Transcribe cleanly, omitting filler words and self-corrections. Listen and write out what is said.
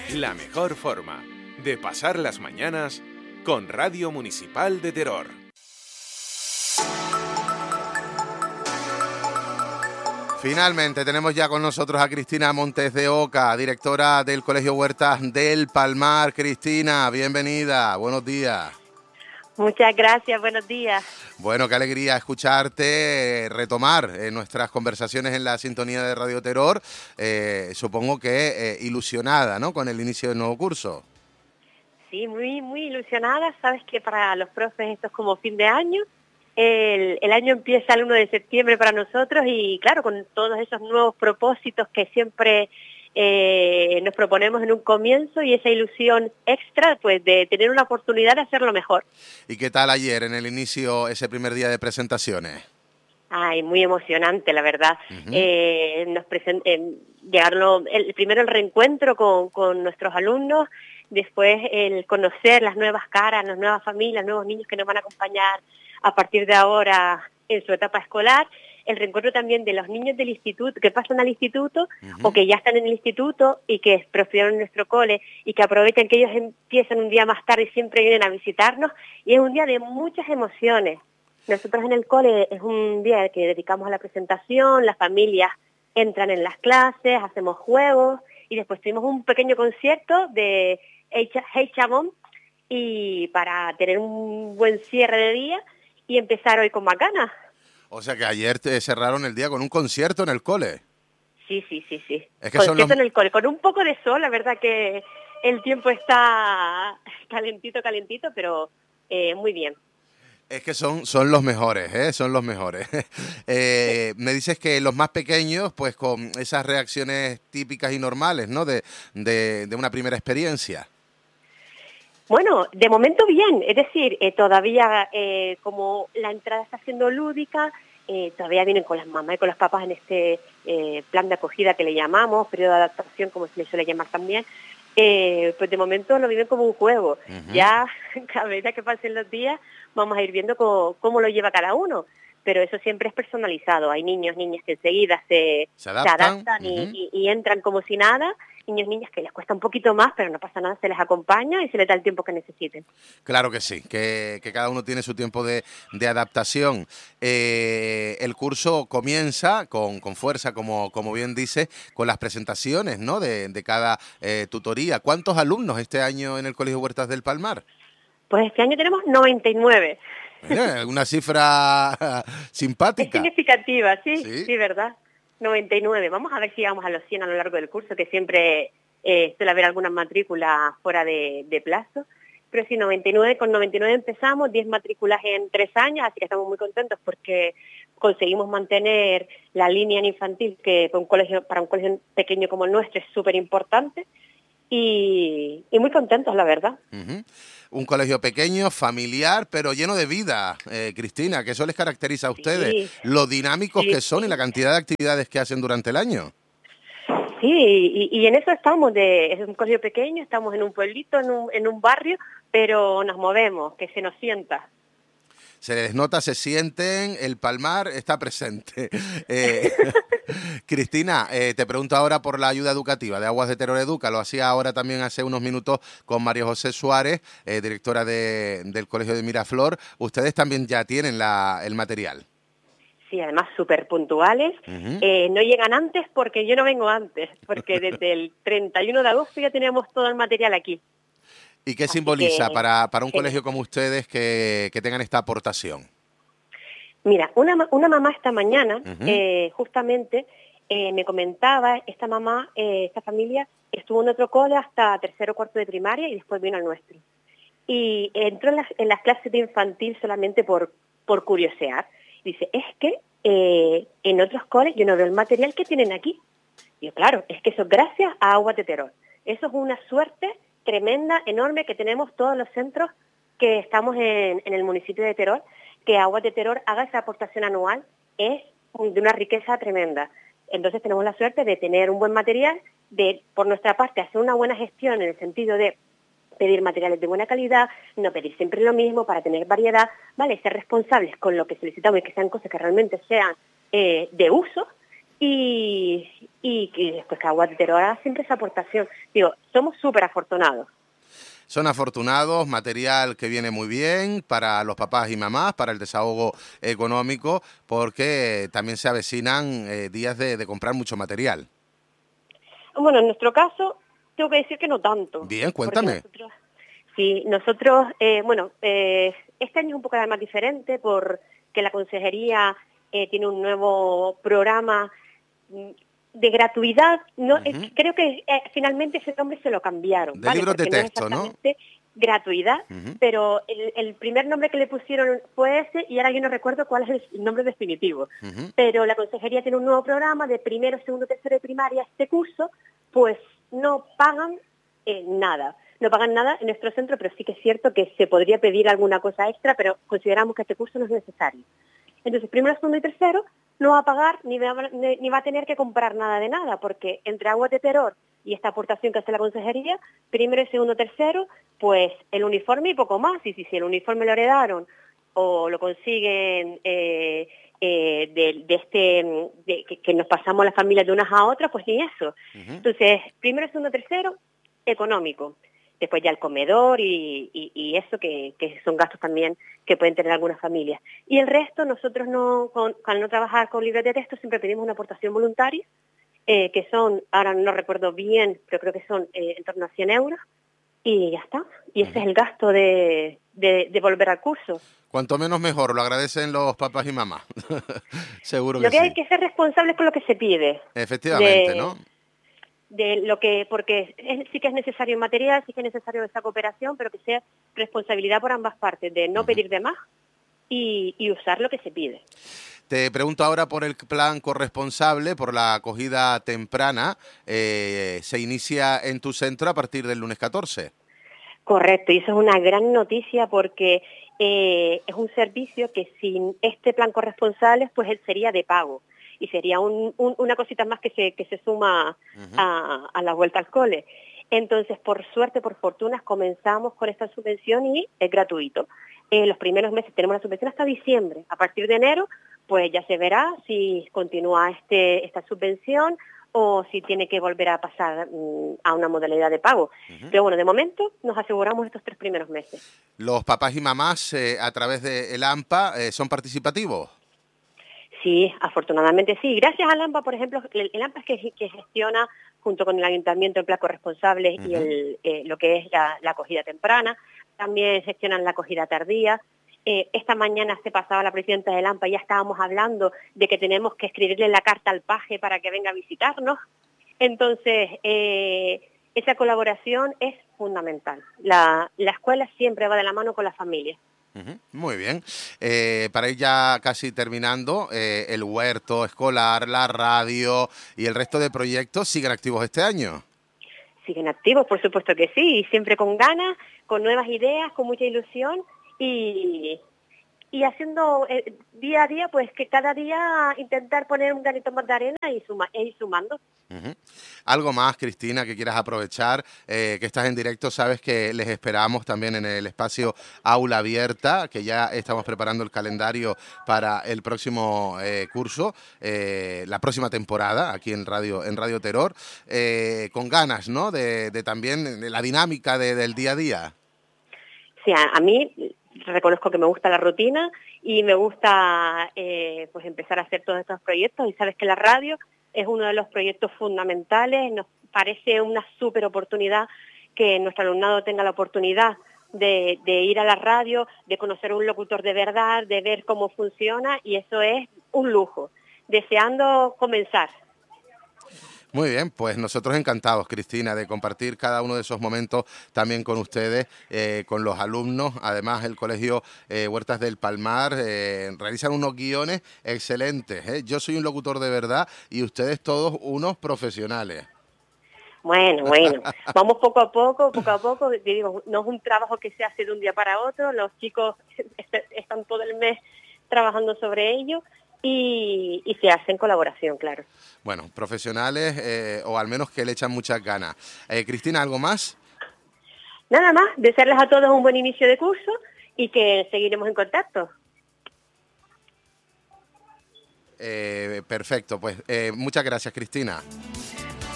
La mejor forma de pasar las mañanas con Radio Municipal de Teror. Finalmente tenemos ya con nosotros a Cristina Montes de Oca, directora del Colegio Huertas del Palmar. Cristina, bienvenida, buenos días. Muchas gracias, buenos días. Bueno, qué alegría escucharte, retomar nuestras conversaciones en la sintonía de Radio Terror. Supongo que ilusionada, ¿no?, con el inicio del nuevo curso. Sí, muy ilusionada. Sabes que para los profes esto es como fin de año. El año empieza el 1 de septiembre para nosotros y claro, con todos esos nuevos propósitos que siempre nos proponemos en un comienzo y esa ilusión extra pues de tener una oportunidad de hacerlo mejor. ¿Y qué tal ayer en el inicio, ese primer día de presentaciones? Ay, muy emocionante, la verdad. Llegaron primero el reencuentro con nuestros alumnos, después el conocer las nuevas caras, las nuevas familias, nuevos niños que nos van a acompañar a partir de ahora en su etapa escolar, el reencuentro también de los niños del instituto, que pasan al instituto o que ya están en el instituto y que prefieren en nuestro cole y que aprovechan que ellos empiezan un día más tarde y siempre vienen a visitarnos, y es un día de muchas emociones. Nosotros en el cole es un día que dedicamos a la presentación, las familias entran en las clases, hacemos juegos y después tuvimos un pequeño concierto de Hey Chabón y para tener un buen cierre de día y empezar hoy con más ganas. O sea que ayer te cerraron el día con un concierto en el cole. Sí. Es que Concierto en el cole, con un poco de sol, la verdad que el tiempo está calentito, pero muy bien. Es que son los mejores, ¿eh? Son los mejores. Me dices que los más pequeños, pues con esas reacciones típicas y normales, ¿no?, de una primera experiencia. Bueno, de momento bien, es decir, todavía como la entrada está siendo lúdica, todavía vienen con las mamás y con los papás en este plan de acogida que le llamamos, periodo de adaptación, como se le suele llamar también. Pues de momento lo viven como un juego. Ya, cada vez que pasen los días, vamos a ir viendo cómo lo lleva cada uno. Pero eso siempre es personalizado. Hay niños, niñas que enseguida se adaptan y entran como si nada. Niñas que les cuesta un poquito más, pero no pasa nada, se les acompaña y se les da el tiempo que necesiten. Claro que sí, que cada uno tiene su tiempo de adaptación. El curso comienza con fuerza, como bien dice, con las presentaciones, ¿no?, de cada tutoría. ¿Cuántos alumnos este año en el Colegio Huertas del Palmar? Pues este año tenemos 99. Una cifra simpática. Es significativa, sí, ¿verdad? 99. Vamos a ver si llegamos a los 100 a lo largo del curso, que siempre suele haber algunas matrículas fuera de plazo. Pero sí, 99, con 99 empezamos, 10 matrículas en 3 años, así que estamos muy contentos porque conseguimos mantener la línea en infantil, que para un colegio pequeño como el nuestro es súper importante, y muy contentos, la verdad. Un colegio pequeño, familiar, pero lleno de vida, Cristina, que eso les caracteriza a ustedes, lo dinámicos que son y la cantidad de actividades que hacen durante el año. Sí, y en eso estamos, es un colegio pequeño, estamos en un pueblito, en un barrio, pero nos movemos, que se nos sienta. Se les nota, se sienten, el Palmar está presente. Cristina, te pregunto ahora por la ayuda educativa de Aguas de Terror Educa. Lo hacía ahora también hace unos minutos con María José Suárez, directora del Colegio de Miraflor. Ustedes también ya tienen el material. Sí, además súper puntuales. No llegan antes porque yo no vengo antes, porque desde el 31 de agosto ya tenemos todo el material aquí. ¿Y qué simboliza para un colegio como ustedes que tengan esta aportación? Mira, una mamá esta mañana, justamente, me comentaba, esta familia estuvo en otro cole hasta tercero o cuarto de primaria y después vino al nuestro. Y entró en las clases de infantil solamente por curiosear. Dice, es que en otros coles yo no veo el material que tienen aquí. Y yo, claro, es que eso es gracias a Aguas de Terror. Eso es una suerte tremenda, enorme, que tenemos todos los centros que estamos en el municipio de Teror, que Aguas de Terror haga esa aportación anual, es de una riqueza tremenda. Entonces tenemos la suerte de tener un buen material, de por nuestra parte hacer una buena gestión en el sentido de pedir materiales de buena calidad, no pedir siempre lo mismo para tener variedad, ¿vale? Ser responsables con lo que solicitamos y que sean cosas que realmente sean de uso, y después que Agua de Terror haga siempre esa aportación. Digo, somos súper afortunados. Son afortunados, material que viene muy bien para los papás y mamás, para el desahogo económico, porque también se avecinan días de comprar mucho material. Bueno, en nuestro caso, tengo que decir que no tanto. Bien, cuéntame. Nosotros, este año es un poco además diferente porque la consejería tiene un nuevo programa de gratuidad. Creo que finalmente ese nombre se lo cambiaron. De libros de texto, no es exactamente gratuidad, pero el primer nombre que le pusieron fue ese y ahora yo no recuerdo cuál es el nombre definitivo. Pero la consejería tiene un nuevo programa de primero, segundo, tercero de primaria. Este curso, pues no pagan nada. No pagan nada en nuestro centro, pero sí que es cierto que se podría pedir alguna cosa extra, pero consideramos que este curso no es necesario. Entonces, primero, segundo y tercero no va a pagar ni va a tener que comprar nada de nada, porque entre Agua de Terror y esta aportación que hace la consejería, primero, segundo, tercero, pues el uniforme y poco más. Y si el uniforme lo heredaron o lo consiguen que nos pasamos las familias de unas a otras, pues ni eso. Entonces, primero, segundo, tercero, económico. Después ya el comedor y eso que son gastos también que pueden tener algunas familias. Y el resto, nosotros al no trabajar con libros de texto, siempre pedimos una aportación voluntaria, que son, ahora no recuerdo bien, pero creo que son en torno a 100 euros, y ya está. Y ese es el gasto de volver al curso. Cuanto menos mejor, lo agradecen los papás y mamás. Seguro que sí. Lo que hay que ser responsables con lo que se pide. Efectivamente, ¿no? Porque sí que es necesario material, sí que es necesario esa cooperación, pero que sea responsabilidad por ambas partes, de no pedir de más y usar lo que se pide. Te pregunto ahora por el plan corresponsable, por la acogida temprana. Se inicia en tu centro a partir del lunes 14. Correcto, y eso es una gran noticia porque es un servicio que sin este plan corresponsable pues él sería de pago. Y sería una cosita más que se suma a la vuelta al cole. Entonces, por suerte, por fortuna, comenzamos con esta subvención y es gratuito. Los primeros meses tenemos la subvención hasta diciembre. A partir de enero, pues ya se verá si continúa esta subvención o si tiene que volver a pasar a una modalidad de pago. Pero bueno, de momento nos aseguramos estos 3 primeros meses. ¿Los papás y mamás a través del AMPA son participativos? Sí, afortunadamente sí. Gracias al AMPA, por ejemplo, el AMPA es que gestiona junto con el Ayuntamiento el plan corresponsable y lo que es la acogida temprana. También gestionan la acogida tardía. Esta mañana se pasaba la presidenta del AMPA y ya estábamos hablando de que tenemos que escribirle la carta al paje para que venga a visitarnos. Entonces, esa colaboración es fundamental. La escuela siempre va de la mano con la familia. Muy bien. Para ir ya casi terminando, el huerto escolar, la radio y el resto de proyectos siguen activos este año. Siguen activos, por supuesto que sí, y siempre con ganas, con nuevas ideas, con mucha ilusión y haciendo día a día, pues que cada día intentar poner un granito más de arena y ir sumando. Algo más, Cristina, que quieras aprovechar, que estás en directo, sabes que les esperamos también en el espacio Aula Abierta, que ya estamos preparando el calendario para el próximo curso, la próxima temporada, aquí en Radio Terror, con ganas, ¿no?, de también de la dinámica del día a día. Sí, a mí reconozco que me gusta la rutina y me gusta pues empezar a hacer todos estos proyectos y sabes que la radio es uno de los proyectos fundamentales. Nos parece una súper oportunidad que nuestro alumnado tenga la oportunidad de ir a la radio, de conocer a un locutor de verdad, de ver cómo funciona y eso es un lujo. Deseando comenzar. Muy bien, pues nosotros encantados, Cristina, de compartir cada uno de esos momentos también con ustedes, con los alumnos. Además, el Colegio Huertas del Palmar realizan unos guiones excelentes. Yo soy un locutor de verdad y ustedes todos unos profesionales. Bueno, vamos poco a poco. Digo, no es un trabajo que se hace de un día para otro. Los chicos están todo el mes trabajando sobre ello. Y se hace en colaboración, claro. Bueno, profesionales o al menos que le echan muchas ganas. Cristina, ¿algo más? Nada más, desearles a todos un buen inicio de curso y que seguiremos en contacto. Perfecto, pues muchas gracias, Cristina.